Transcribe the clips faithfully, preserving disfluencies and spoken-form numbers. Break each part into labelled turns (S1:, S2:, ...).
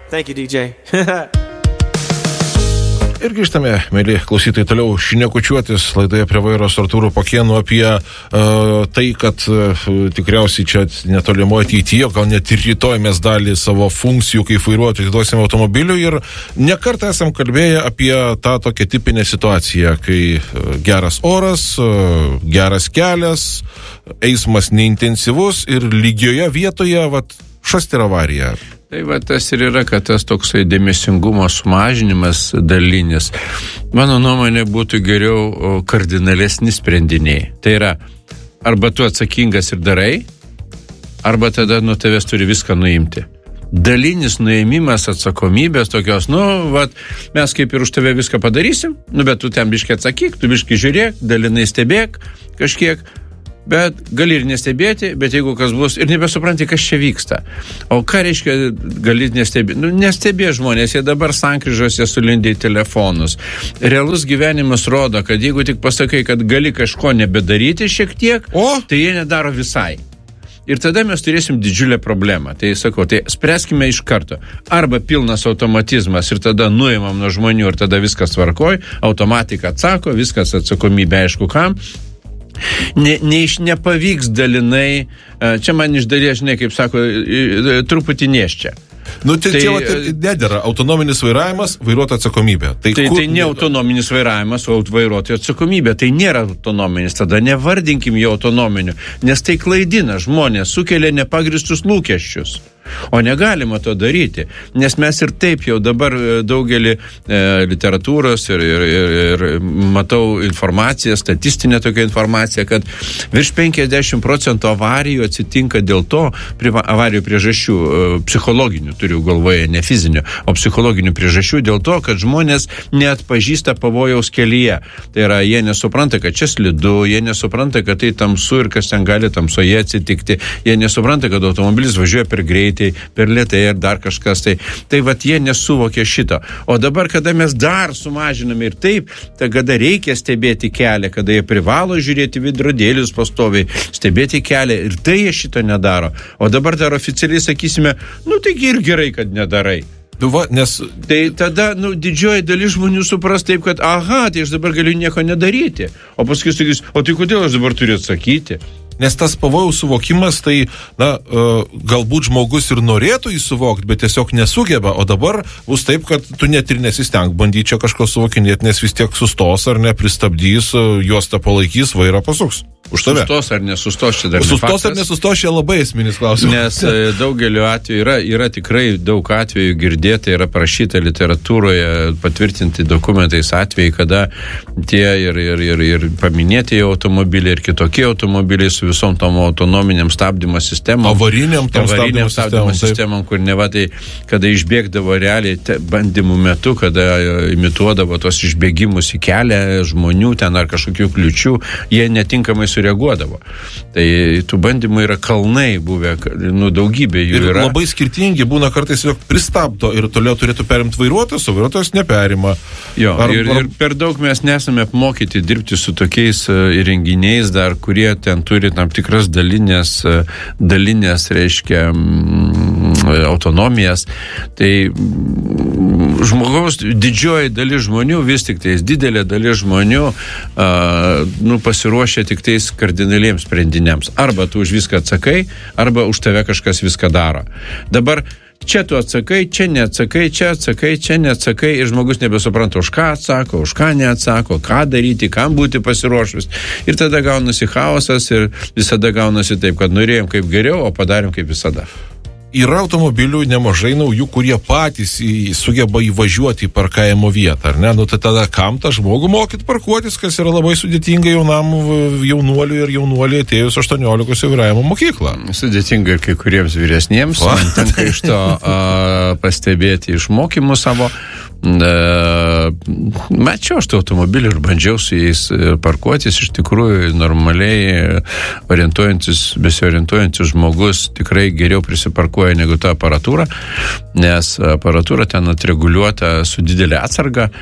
S1: Thank you, D J.
S2: Ir grįžtame, mėly klausytojai, toliau šnekučiuotis laidoje Prie vairo su Artūru Pakėnu apie uh, tai, kad uh, tikriausiai čia netolimoje ateityje, gal net ir rytoj mes dalį savo funkcijų kaip vairuotojai atiduosime automobiliu ir nekartą esam kalbėję apie tą tokią tipinę situaciją, kai uh, geras oras, uh, geras kelias, eismas neintensyvus ir lygioje vietoje, vat, šast ir avarija.
S3: Tai va tas ir yra, kad tas toksai dėmesingumo sumažinimas dalinis, mano nuomonė, būtų geriau kardinalesni sprendiniai. Tai yra, arba tu atsakingas ir darai, arba tada nuo tavęs turi viską nuimti. Dalinis nuėmimas atsakomybės tokios, nu, vat, mes kaip ir už tave viską padarysim, nu, bet tu ten biškai atsakyk, tu biškai žiūrėk, dalinai stebėk kažkiek, bet gali ir nestebėti, bet jeigu kas bus, ir nebesupranti, kas čia vyksta. O ką reiškia gali nestebėti? Nu, nestebė žmonės, jie dabar sankryžose sulindė į telefonus. Realus gyvenimas rodo, kad jeigu tik pasakai, kad gali kažko nebedaryti šiek tiek, o? Tai jie nedaro visai. Ir tada mes turėsim didžiulę problemą. Tai sakau, tai spręskime iš karto. Arba pilnas automatizmas ir tada nuimam nuo žmonių ir tada viskas tvarkoj, automatika atsako, viskas atsakomybė aišku kam. Ne, ne, nepavyks dalinai, čia man iš dalies, žinai, kaip sako, truputį neščia.
S2: Nu, tai, tai čia va, nedėra autonominis vairavimas, vairuotojo atsakomybė. Tai,
S3: tai,
S2: kur...
S3: tai ne autonominis vairavimas, o vairuotojo atsakomybė. Tai nėra autonominis, tada nevardinkim jo autonominiu, nes tai klaidina žmonės, sukelia nepagristus lūkesčius. O negalima to daryti, nes mes ir taip jau dabar daugelį e, literatūros ir, ir, ir, ir matau informaciją, statistinę tokią informaciją, kad virš penkiasdešimt procentų avarijų atsitinka dėl to, priva, avarijų priežasčių, e, psichologinių, turiu galvoje, ne fizinių, o psichologinių priežasčių dėl to, kad žmonės neatpažįsta pavojaus kelyje. Tai yra, jie nesupranta, kad čia slidu, jie nesupranta, kad tai tamsu ir kas ten gali tamsoje atsitikti, jie nesupranta, kad automobilis važiuoja per greitį, per lėtai ir dar kažkas. Tai, tai vat jie nesuvokė šito. O dabar, kada mes dar sumažiname ir taip, tai kada reikia stebėti kelią, kada jie privalo žiūrėti vidrodėlius pastoviai, stebėti kelią ir tai jie šito nedaro. O dabar dar oficialiai sakysime, nu taigi ir gerai, kad nedarai.
S2: Va, nes...
S3: Tai tada, nu, didžioji dalis žmonių supras taip, kad aha, tai aš dabar galiu nieko nedaryti. O paskui sakys, o tai kodėl aš dabar turiu atsakyti?
S2: Nes tas pavojaus suvokimas, tai, na, galbūt žmogus ir norėtų jį suvokti, bet tiesiog nesugeba, o dabar bus taip, kad tu net ir nesistenk bandyti čia kažko suvokinėti, nes vis tiek sustos ar nepristabdys, juostą palaikys, vairą pasuks. Už tave.
S3: Sustos ar nesustos, čia dar
S2: sustos
S3: nepaktas.
S2: Ar nesustos, čia labai esminis klausimas.
S3: Nes daugeliu atveju yra, yra tikrai daug atvejų girdėta, yra parašyta literatūroje, patvirtinti dokumentais atvejai, kada tie ir, ir, ir, ir paminėti automobiliai ir kitokie automobiliai su visom tom autonominiam stabdymo sistemom.
S2: Avariniam tam
S3: avariniam
S2: stabdymo
S3: sistemom, sistemom kur neva tai, kada išbėgdavo realiai te, bandymų metu, kada imituodavo tos išbėgimus į kelią žmonių ten ar kažkokių kliučių, jie netinkamai sureaguodavo. Tai tų bandymų yra kalnai buvę, nu daugybė jų
S2: ir
S3: yra.
S2: Ir labai skirtingi būna kartais jog pristabdo ir toliau turėtų perimti vairuotojas, o vairuotojas neperima.
S3: Jo,
S2: ar,
S3: ir,
S2: ar...
S3: ir per daug mes nesame apmokyti dirbti su tokiais įrenginiais dar, kurie ten turi tam tikras dalinės, dalinės reiškia, autonomijas. Tai žmogaus didžioji dalis žmonių, vis tik tais didelė dalis žmonių a, nu, pasiruošia tik tais kardinaliems sprendiniams. Arba tu už viską atsakai, arba už tave kažkas viską daro. Dabar čia tu atsakai, čia neatsakai, čia atsakai, čia neatsakai ir žmogus nebesupranta, už ką atsako, už ką neatsako, ką daryti, kam būti pasiruošus. Ir tada gaunasi chaosas ir visada gaunasi taip, kad norėjom kaip geriau, o padarėm kaip visada.
S2: Yra automobilių nemažai naujų, kurie patys į, sugeba įvažiuoti į parkavimo vietą, ar ne? Nu, tai tada kam tą žmogų mokyti parkuotis, kas yra labai sudėtinga jaunam jaunuoliui ir jaunuoliui atėjus aštuoniolikos į vairavimo mokyklą.
S3: Sudėtinga ir kai kuriems vyresniems.
S2: Va.
S3: Man tenka iš to a, pastebėti iš mokymų savo. A, mačiau aš tą automobilį ir bandžiau su jais parkuotis. Iš tikrųjų, normaliai orientuojantis, besiorientuojantis žmogus tikrai geriau prisiparkuoja negu tą aparatūrą, nes aparatūra ten atreguliuota su didelė atsarga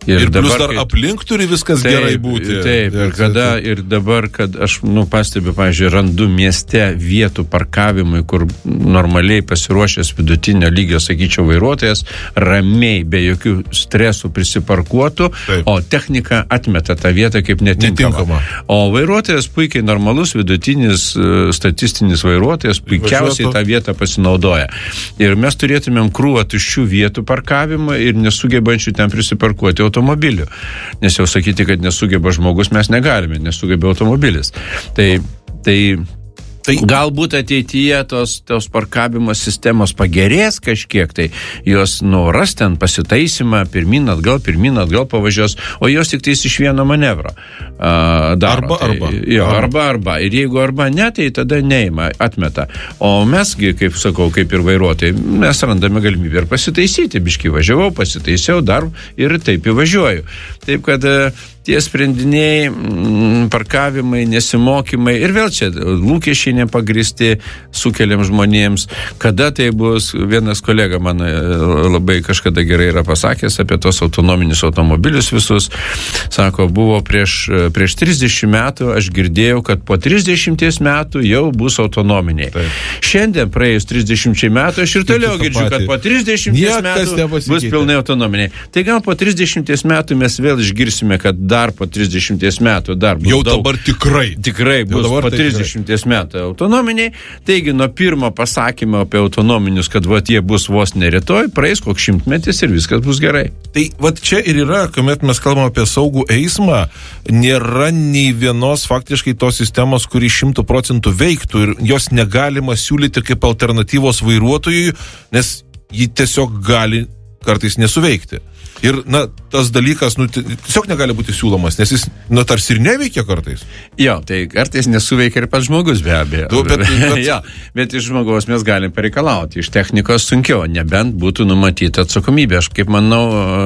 S2: Ir, ir dabar, plus dar aplink turi viskas taip, gerai būti.
S3: Taip, ir, kada, ir dabar, kad aš nu, pastebiu, pavyzdžiui, randu mieste vietų parkavimui, kur normaliai pasiruošęs vidutinio lygio, sakyčiau, vairuotojas, ramiai, be jokių stresų prisiparkuotų, taip. O technika atmeta tą vietą kaip netinkama. netinkama. O vairuotojas puikiai normalus, vidutinis, statistinis vairuotojas puikiausiai Važiuotų. tą vietą pasinaudoja. Ir mes turėtumėm krūvą tuščių vietų parkavimą ir nesugebančių ten prisiparkuoti automobilių. Nes jau sakyti, kad nesugeba žmogus, mes negalime, nesugeba automobilis. Tai, tai Tai galbūt ateityje tos, tos parkavimo sistemos pagerės kažkiek, tai jos nuras ten pasitaisimą, pirmin atgal, pirmin atgal pavažiuos, o jos tik tais iš vieno manevro uh, daro.
S2: Arba,
S3: tai,
S2: arba.
S3: Jo, arba, arba. Ir jeigu arba ne, tai tada neima, atmeta. O mesgi, kaip sakau, kaip ir vairuotojai, mes randame galimybę ir pasitaisyti. Biškį važiavau, pasitaisiau dar ir taip įvažiuoju. Taip, kad tie sprendiniai, parkavimai, nesimokymai ir vėl čia lūkesčiai nepagristi sukeliam žmonėms. Kada tai bus, vienas kolega man labai kažkada gerai yra pasakęs apie tos autonominius automobilius visus. Sako, buvo prieš, prieš trisdešimt metų, aš girdėjau, kad po trisdešimties metų jau bus autonominiai. Taip. Šiandien praėjus trisdešimčiai metų, aš ir toliau girdžiu, kad po trisdešimties metų bus pilnai autonominiai. Tai gal po trisdešimties metų mes vėl išgirsime, kad dar po trisdešimties metų dar bus
S2: jau
S3: daug,
S2: dabar tikrai.
S3: Tikrai bus po trisdešimties metų autonominiai. Taigi, nuo pirmo pasakymo apie autonominius, kad vat jie bus vos nerytoj, praeis koks šimtmetis ir viskas bus gerai.
S2: Tai vat čia ir yra, kuomet mes kalbam apie saugų eismą, nėra nei vienos faktiškai tos sistemos, kuri šimtų procentų veiktų ir jos negalima siūlyti kaip alternatyvos vairuotojui, nes ji tiesiog gali kartais nesuveikti. Ir, na, tas dalykas, nu, tiesiog negali būti siūlomas, nes jis, na, tarsi ir neveikia kartais.
S3: Jo, tai kartais nesuveikia ir pats žmogus, be abejo.
S2: Du, bet, bet...
S3: jo, bet iš žmogaus mes galim pareikalauti, iš technikos sunkiau, nebent būtų numatyta atsakomybė. Aš, kaip manau,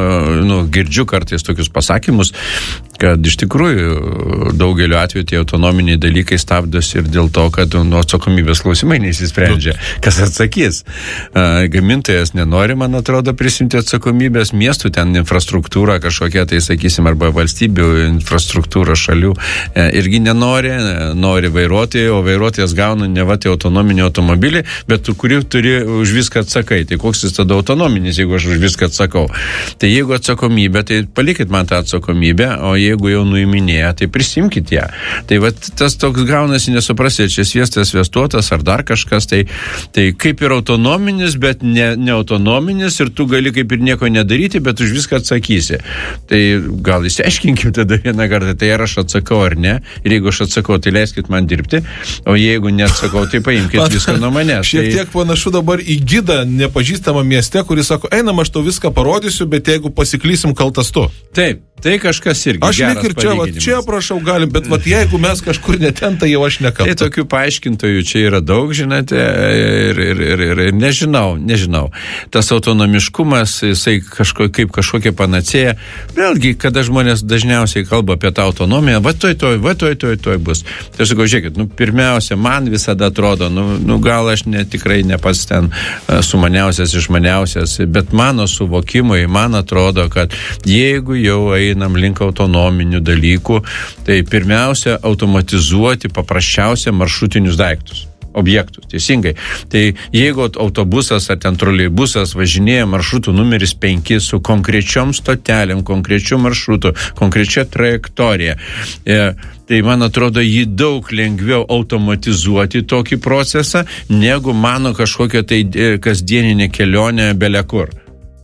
S3: nu, girdžiu kartais tokius pasakymus, kad iš tikrųjų daugeliu atveju tie autonominiai dalykai stabdosi ir dėl to, kad nu, atsakomybės klausimai neįsisprendžia. Kas atsakys? Gamintojas nenori, man atrodo, prisimti atsakomybės, miestų ten infrastruktūra kažkokia, tai sakysim, arba valstybių infrastruktūra šalių irgi nenori, nori vairuotojai, o vairuotojas gauna ne va tai autonominį automobilį, bet tu, kurį turi už viską atsakai. Tai koks jis tada autonominis, jeigu aš už viską atsakau? Tai jeigu atsakomybė, tai palikit man tą atsakomybę, o jeigu jau nuiminėja, tai prisimkit ją. Tai va tas toks gaunasi, nesuprasi, čia sviestas sviestuotas ar dar kažkas, tai, tai kaip ir autonominis, bet ne, ne autonominis ir tu gali kaip ir nieko nedaryti, bet už viską atsakysi. Tai gal įsiaiškinkim tada vieną kartą, tai ar aš atsakau ar ne, ir jeigu aš atsakau, tai leiskit man dirbti, o jeigu neatsakau, tai paimkit viską nuo manęs.
S2: Šiek
S3: tai...
S2: tiek panašu dabar į gidą nepažįstamą mieste, kuris sako, einam, aš tau viską parodysiu, bet jeigu pasiklysim, kaltas tu.
S3: Taip, tai kažkas irgi
S2: aš
S3: geras
S2: ir čia, va, čia prašau galim, bet va, jeigu mes kažkur neten, tai jau aš nekaltas.
S3: Tai tokių paaiškintojų čia yra daug, žinote, ir, ir, ir, ir, ir nežinau, nežinau. Tas autonomiškumas, jisai kažko, kaip kažkokia panacėja. Vėlgi, kada žmonės dažniausiai kalba apie tą autonomiją, va toj, toj, va toj, toj, toj bus. Tai aš sakau, žiūrėkit, nu, pirmiausia, man visada atrodo, nu, nu gal aš ne, tikrai ne pats ten sumaniausias, išmaniausias, bet mano suvokimui, man atrodo, kad jeigu jau einam link autonominių dalykų, tai pirmiausia, automatizuoti paprasčiausia maršrutinius daiktus. Objektus, teisingai. Tai jeigu autobusas ar ten troleibusas važinėja maršrutų numeris penki su konkrečiom stotelėm, konkrečiu maršrutu, konkrečia trajektorija, e, tai man atrodo, jį daug lengviau automatizuoti tokį procesą, negu mano kažkokia tai kasdieninė kelionė belekur.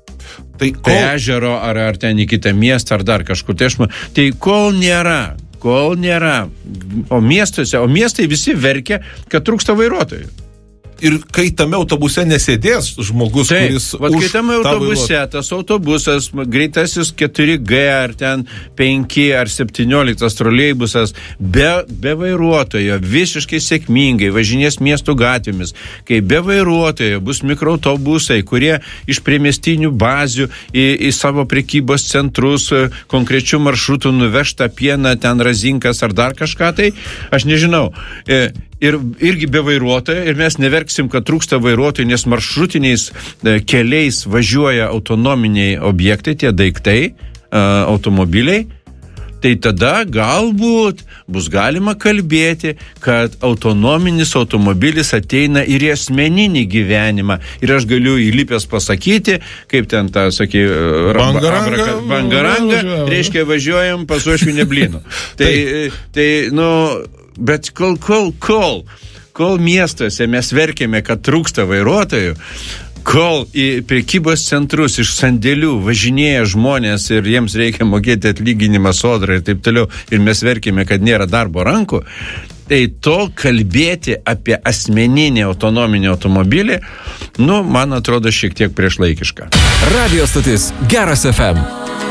S3: Tai, kol... tai ežero ar, ar ten į kitą miestą ar dar kažkur. Tai, aš, tai kol nėra Kol nėra, o miestuose, o miestai visi verkia, kad trūksta vairuotojų.
S2: Ir kai tame autobuse nesėdės žmogus,
S3: taip,
S2: kuris
S3: vat, kai tame autobuse,
S2: vairuot...
S3: tas autobusas, greitasis keturi G ar ten penki ar septynioliktas troleibusas, be, be vairuotojo, visiškai sėkmingai važinės miestų gatvėmis, kai be vairuotojo bus mikroautobusai, kurie iš priemiestinių bazių į, į savo prekybos centrus konkrečių maršrutų nuveš tą pieną, ten razinkas ar dar kažką, tai aš nežinau. E, Ir irgi be vairuotojo, ir mes neverksim, kad trūksta vairuotojų, nes maršrutiniais keliais važiuoja autonominiai objektai, tie daiktai, automobiliai, tai tada galbūt bus galima kalbėti, kad autonominis automobilis ateina ir į asmeninį gyvenimą. Ir aš galiu įlipęs pasakyti, kaip ten tą, sakė,
S2: bangaranga,
S3: bangaranga reiškia važiuojam pas uošvinę blynų. tai, tai, nu, bet kol, kol, kol, kol miestuose mes verkėme, kad trūksta vairuotojų, kol į prekybos centrus iš sandėlių važinėja žmonės ir jiems reikia mokėti atlyginimą sodrą ir taip toliau, ir mes verkime, kad nėra darbo rankų, tai tol kalbėti apie asmeninį autonominį automobilį, nu, man atrodo, šiek tiek priešlaikiška.
S1: Radio stotis Geras F M.